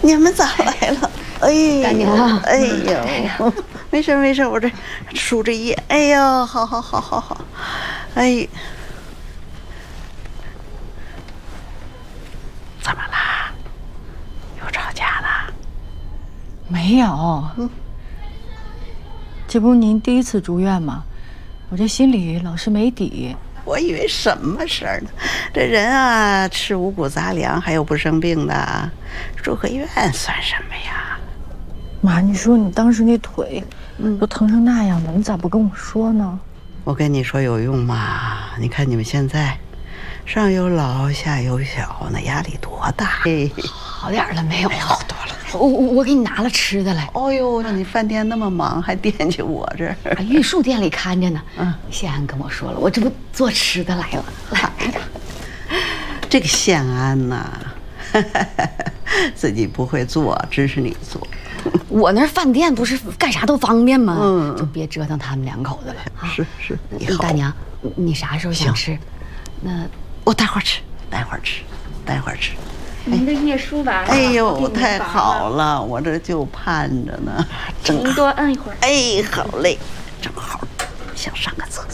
你们咋来了？哎呀， 大娘， 哎呦，没事没事，我这输着液。哎呦，好好好好好，哎，怎么啦？又吵架了？ 没有。这不是您第一次住院吗？我这心里老是没底。 我以为什么事儿呢？这人啊，吃五谷杂粮还有不生病的，住个院算什么呀？ 妈，你说你当时那腿，都疼成那样了，你咋不跟我说呢？ 我跟你说有用吗？你看你们现在，上有老下有小，那压力多大？ 好点了没有？ 好多了。 我给你拿了吃的来。 哦呦，那你饭店那么忙，还惦记我这儿？ 玉树店里看着呢。谢安跟我说了，我这不做吃的来了。来， 这个谢安呐，自己不会做，支持你做。 我那饭店不是干啥都方便吗？就别折腾他们两口子了。 是是， 大娘，你啥时候想吃？那我待会儿吃，待会儿吃，待会儿吃。 您的页输完了。 哎呦，太好了，我这就盼着呢。 您多摁一会儿。 哎，好嘞，正好想上个厕所。